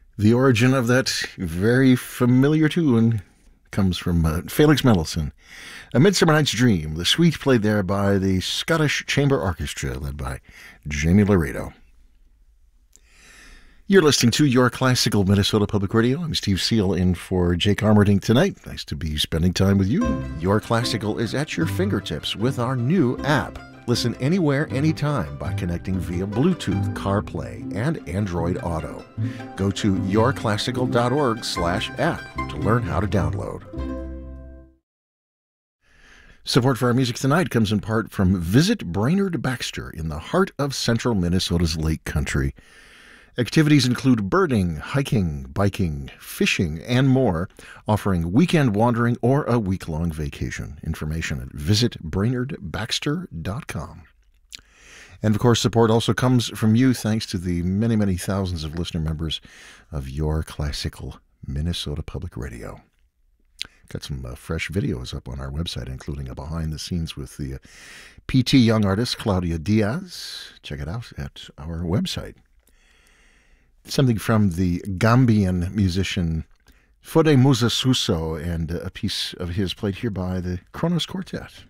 The origin of that very familiar tune comes from Felix Mendelssohn. A Midsummer Night's Dream, the suite played there by the Scottish Chamber Orchestra, led by Jamie Laredo. You're listening to Your Classical Minnesota Public Radio. I'm Steve Seal in for Jake Armerding tonight. Nice to be spending time with you. Your Classical is at your fingertips with our new app. Listen anywhere, anytime by connecting via Bluetooth, CarPlay, and Android Auto. Go to yourclassical.org/app to learn how to download. Support for our music tonight comes in part from Visit Brainerd Baxter in the heart of central Minnesota's Lake Country. Activities include birding, hiking, biking, fishing, and more, offering weekend wandering or a week-long vacation. Information at visitbrainerdbaxter.com. And, of course, support also comes from you thanks to the many, many thousands of listener members of Your Classical Minnesota Public Radio. Got some fresh videos up on our website, including a behind-the-scenes with the P.T. Young artist Claudia Diaz. Check it out at our website. Something from the Gambian musician Fode Musa Suso and a piece of his played here by the Kronos Quartet.